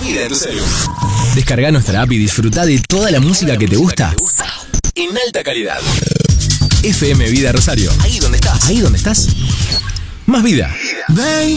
vida en tu celular. Descarga nuestra app y disfruta de toda la música que te gusta en alta calidad. FM Vida Rosario. Ahí donde estás. Más vida.